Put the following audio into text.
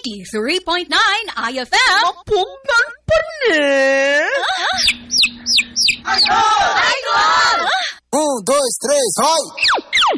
93.9 IFM. 복만 뻔네. Aigoo! 1, 2, 3, sai!